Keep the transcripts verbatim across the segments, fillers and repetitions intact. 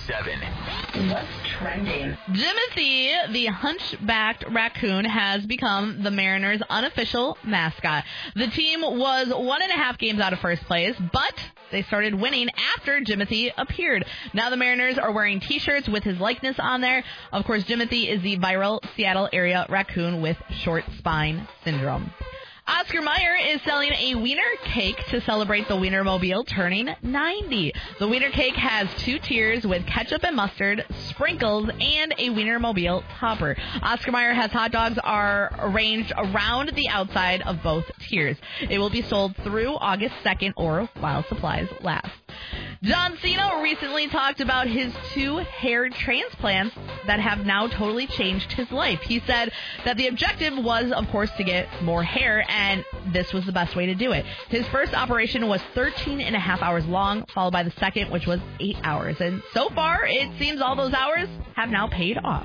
seven. What's trending? Jimothy, the hunchbacked raccoon, has become the Mariners' unofficial mascot. The team was one and a half games out of first place, but they started winning after Jimothy appeared. Now the Mariners are wearing T-shirts with his likeness on there. Of course, Jimothy is the viral Seattle area raccoon with short spine syndrome. Oscar Mayer is selling a wiener cake to celebrate the Wienermobile turning ninety. The wiener cake has two tiers with ketchup and mustard, sprinkles, and a Wienermobile topper. Oscar Mayer has hot dogs are arranged around the outside of both tiers. It will be sold through August second or while supplies last. John Cena recently talked about his two hair transplants that have now totally changed his life. He said that the objective was, of course, to get more hair, and this was the best way to do it. His first operation was thirteen and a half hours long, followed by the second, which was eight hours. And so far, it seems all those hours have now paid off.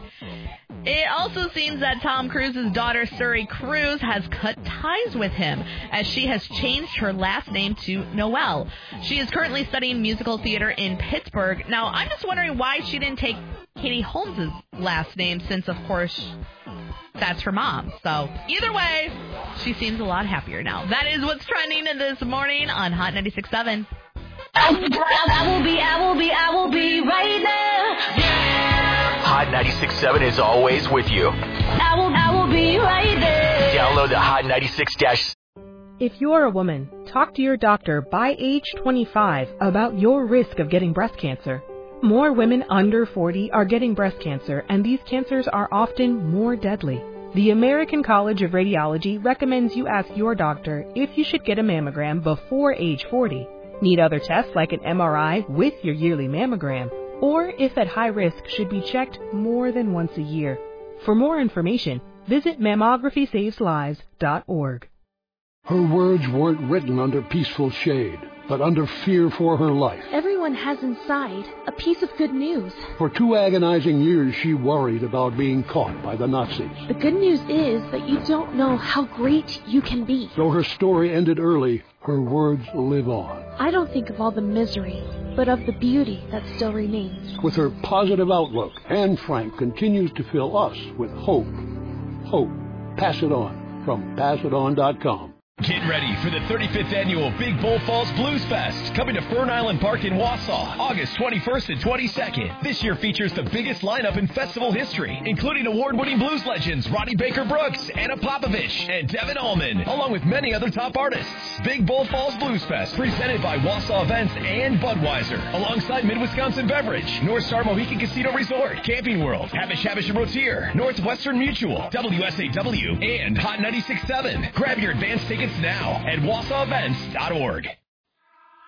It also seems that Tom Cruise's daughter, Suri Cruise, has cut ties with him, as she has changed her last name to Noel. She is currently studying musical theater in Pittsburgh. Now, I'm just wondering why she didn't take Katie Holmes' last name, since, of course, that's her mom. So, either way, she seems a lot happier now. That is what's trending this morning on Hot ninety-six point seven. I will be, I will be, I will be right there. Yeah. Hot ninety-six point seven is always with you. I will, I will be right there. Download the Hot ninety-six dash. If you're a woman, talk to your doctor by age twenty-five about your risk of getting breast cancer. More women under forty are getting breast cancer, and these cancers are often more deadly. The American College of Radiology recommends you ask your doctor if you should get a mammogram before age forty. Need other tests like an M R I with your yearly mammogram, or if at high risk should be checked more than once a year. For more information, visit mammography saves lives dot org. Her words weren't written under peaceful shade, but under fear for her life. Everyone has inside a piece of good news. For two agonizing years, she worried about being caught by the Nazis. The good news is that you don't know how great you can be. Though her story ended early, her words live on. I don't think of all the misery, but of the beauty that still remains. With her positive outlook, Anne Frank continues to fill us with hope. Hope. Pass it on from pass it on dot com. Get ready for the thirty-fifth Annual Big Bull Falls Blues Fest, coming to Fern Island Park in Wausau, August twenty-first and twenty-second. This year features the biggest lineup in festival history, including award-winning blues legends Ronnie Baker Brooks, Anna Popovich, and Devin Allman, along with many other top artists. Big Bull Falls Blues Fest, presented by Wausau Events and Budweiser, alongside Mid-Wisconsin Beverage, North Star Mohican Casino Resort, Camping World, Habish Habish and Rotier, Northwestern Mutual, W S A W, and Hot ninety-six point seven. Grab your advance tickets now at wausau events dot org.